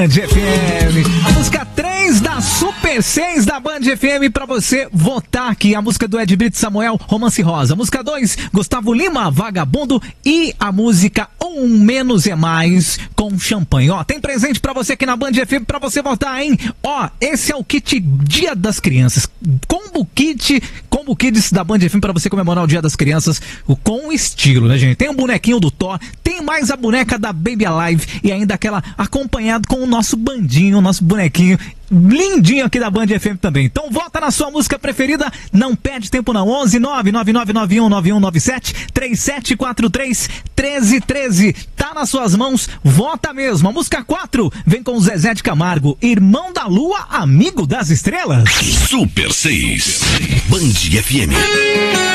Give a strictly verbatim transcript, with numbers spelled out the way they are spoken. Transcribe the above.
Band F M. A música três da Super seis da Band F M pra você votar aqui. A música do Ed Brito Samuel, Romance Rosa. Música dois, Gustavo Lima, Vagabundo. E a música Um Menos é Mais com Champanhe. Ó, tem presente pra você aqui na Band F M pra você votar, hein? Ó, esse é o kit Dia das Crianças. Combo Kit, Combo Kids da Band F M pra você comemorar o Dia das Crianças com estilo, né, gente? Tem um bonequinho do Thor, tem mais a boneca da Baby Alive e ainda aquela acompanhado com o nosso bandinho, o nosso bonequinho lindinho aqui da Band F M também. Então vota na sua música preferida, não perde tempo não. Onze nove nove nove nove um nove um nove sete três sete quatro três treze treze. Tá nas suas mãos, vota mesmo. A música quatro vem com o Zezé de Camargo, Irmão da Lua, Amigo das Estrelas. Super seis, Band F M.